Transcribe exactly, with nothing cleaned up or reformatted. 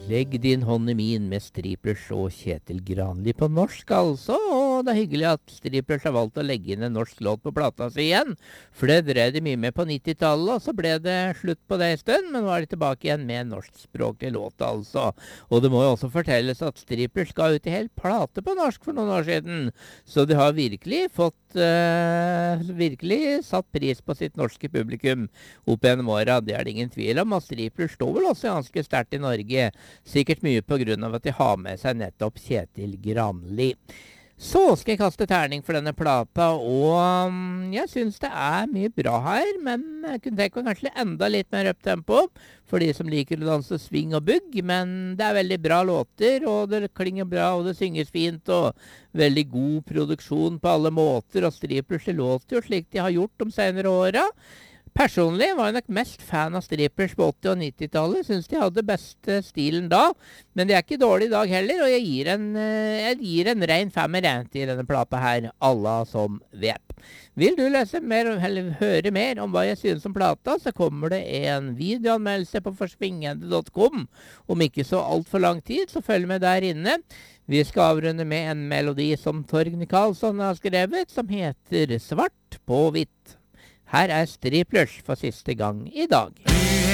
Legg din hånd i min med Striplers og Kjetil Granli på norsk, altså. Og det er hyggelig at Striplers har valgt å legge inn en norsk låt på plata si igjen. For det drev de mye med på nittitallet, og så ble det slutt på det en stund. Men nå er de tilbake igjen med en norskspråklig låt, altså. Og det må jo også fortelles at Striplers ga ut en hel plate på norsk for noen år siden. Så de har virkelig fått uh, virkelig satt pris på sitt norske publikum opp gjennom åra. Det er det ingen tvil om. Og Striplers står vel også ganske sterkt i Norge. Sikkert mye på grunn av at de har med seg nettopp Kjetil Granli. Så skal jeg kaste terning for denne plata, og um, jeg synes det er mye bra her, men jeg kunne tenke meg kanskje enda litt mer up-tempo for de som liker å danse swing og bugg, men det er veldig bra låter, og det klinger bra, og det synges fint, og veldig god produksjon på alle måter, og Striplers låter jo slik de har gjort de senere åra. Personlig var jeg nok mest fan av Striplers på åtti- og nittitallet. Synes de hadde beste stilen da, men det er ikke dårlig i dag heller, og jeg gir en, jeg gir en ren femmer til denne plata her, alla som vet. Vil du lese mer, eller høre mer om hva jeg synes om plata, så kommer det en videoanmeldelse på forsvingende punktum com. Om ikke så alt for lang tid, så følg med der inne. Vi skal avrunde med en melodi som Torgny Karlsson har skrevet, som heter Svart på hvitt. Her er Striplers for siste gang i dag.